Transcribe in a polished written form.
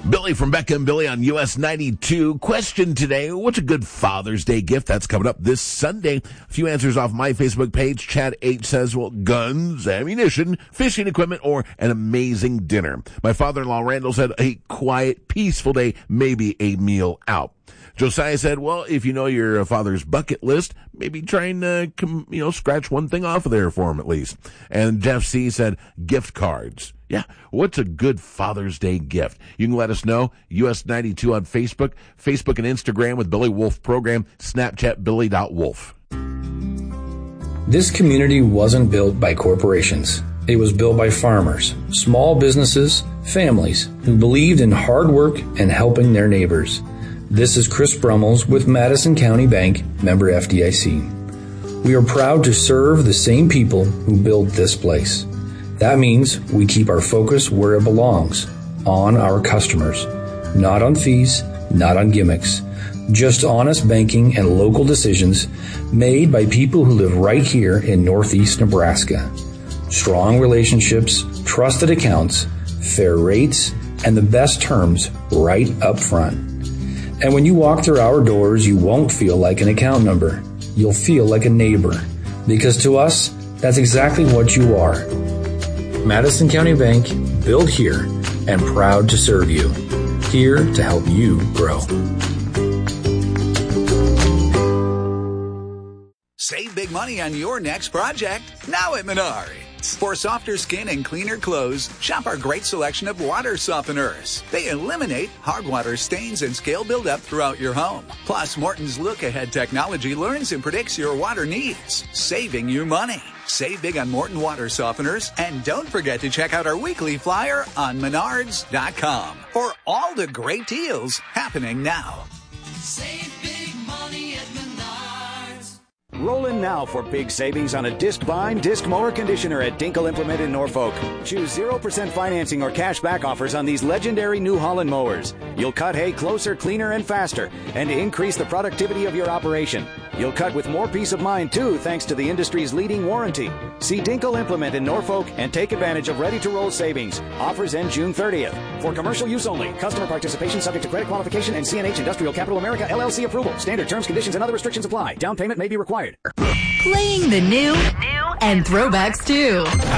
Billy from Becca and Billy on US 92. Question today, what's a good Father's Day gift? That's coming up this Sunday. A few answers off my Facebook page. Chad H says, well, guns, ammunition, fishing equipment, or an amazing dinner. My father-in-law Randall said, a quiet, peaceful day, maybe a meal out. Josiah said, well, if you know your father's bucket list, maybe try and, scratch one thing off of there for him at least. And Jeff C said, gift cards. Yeah, what's a good Father's Day gift? You can let us know. US 92 on Facebook and Instagram with Billy Wolf Program, Snapchat Billy.Wolf. This community wasn't built by corporations. It was built by farmers, small businesses, families who believed in hard work and helping their neighbors. This is Chris Brummels with Madison County Bank, member FDIC. We are proud to serve the same people who built this place. That means we keep our focus where it belongs, on our customers, not on fees, not on gimmicks, just honest banking and local decisions made by people who live right here in Northeast Nebraska. Strong relationships, trusted accounts, fair rates, and the best terms right up front. And when you walk through our doors, you won't feel like an account number. You'll feel like a neighbor. Because to us, that's exactly what you are. Madison County Bank, built here and proud to serve you. Here to help you grow. Save big money on your next project now at Menards. For softer skin and cleaner clothes, shop our great selection of water softeners. They eliminate hard water stains and scale buildup throughout your home. Plus, Morton's look-ahead technology learns and predicts your water needs, saving you money. Save big on Morton water softeners, and don't forget to check out our weekly flyer on Menards.com for all the great deals happening now. Save big money at Menards. Roll in now for big savings on a disc bind, disc mower conditioner at Dinkle Implement in Norfolk. Choose 0% financing or cash back offers on these legendary New Holland mowers. You'll cut hay closer, cleaner, and faster, and increase the productivity of your operation. You'll cut with more peace of mind, too, thanks to the industry's leading warranty. See Dinkle Implement in Norfolk and take advantage of ready-to-roll savings. Offers end June 30th. For commercial use only. Customer participation subject to credit qualification and CNH Industrial Capital America LLC approval. Standard terms, conditions, and other restrictions apply. Down payment may be required. Playing the new and throwbacks, too.